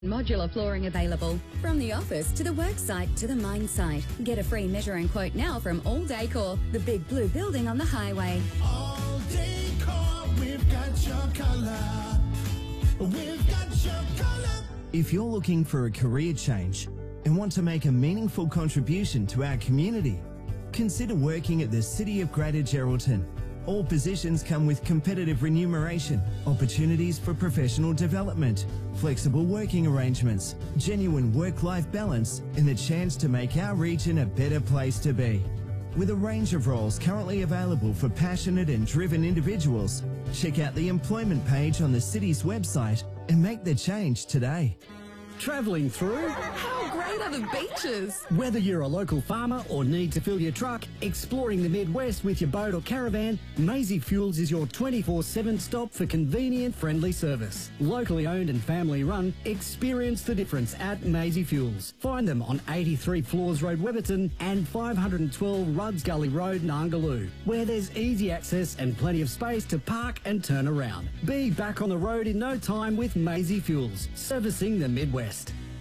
Modular flooring available. From the office to the work site to the mine site. Get a free measure and quote now from All Decor, the big blue building on the highway. All Decor, we've got your colour. We've got your colour. If you're looking for a career change and want to make a meaningful contribution to our community, consider working at the City of Greater Geraldton. All positions come with competitive remuneration, opportunities for professional development, flexible working arrangements, genuine work-life balance, and the chance to make our region a better place to be. With a range of roles currently available for passionate and driven individuals, check out the employment page on the city's website and make the change today. Travelling through? How great are the beaches? Whether you're a local farmer or need to fill your truck, exploring the Midwest with your boat or caravan, Maisie Fuels is your 24/7 stop for convenient, friendly service. Locally owned and family run, experience the difference at Maisie Fuels. Find them on 83 Floors Road, Webberton and 512 Rudds Gully Road, Nangaloo, where there's easy access and plenty of space to park and turn around. Be back on the road in no time with Maisie Fuels, servicing the Midwest.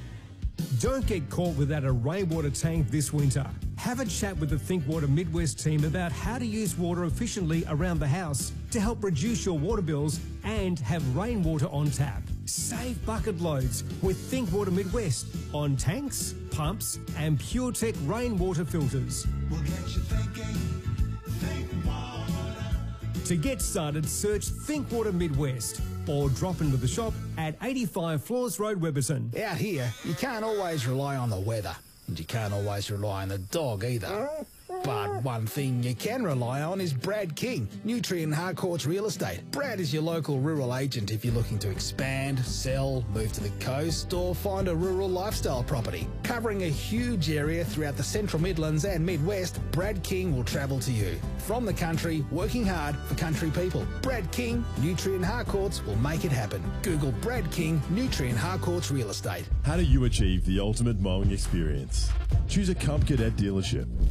Don't get caught without a rainwater tank this winter. Have a chat with the ThinkWater Midwest team about how to use water efficiently around the house to help reduce your water bills and have rainwater on tap. Save bucket loads with ThinkWater Midwest on tanks, pumps and PureTech rainwater filters. We'll get you thinking, think water. To get started, search ThinkWater Midwest or drop into the shop at 85 Floors Road, Webberton. Out here, you can't always rely on the weather, and you can't always rely on the dog either. But one thing you can rely on is Brad King, Nutrient Harcourts Real Estate. Brad is your local rural agent if you're looking to expand, sell, move to the coast, or find a rural lifestyle property. Covering a huge area throughout the Central Midlands and Midwest, Brad King will travel to you. From the country, working hard for country people. Brad King, Nutrient Harcourts will make it happen. Google Brad King, Nutrient Harcourts Real Estate. How do you achieve the ultimate mowing experience? Choose a Comp Cadet dealership.